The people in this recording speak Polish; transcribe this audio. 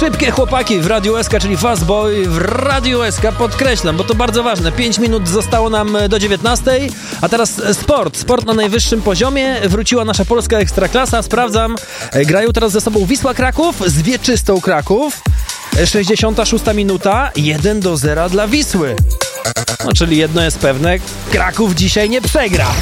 Szybkie chłopaki w Radiu SK, czyli Fast Boy w Radiu SK, podkreślam, bo to bardzo ważne. 5 minut zostało nam do 19, a teraz sport na najwyższym poziomie. Wróciła nasza polska ekstraklasa, sprawdzam. Grają teraz ze sobą Wisła Kraków z Wieczystą Kraków. 66 minuta, 1-0 dla Wisły. No, czyli jedno jest pewne, Kraków dzisiaj nie przegra.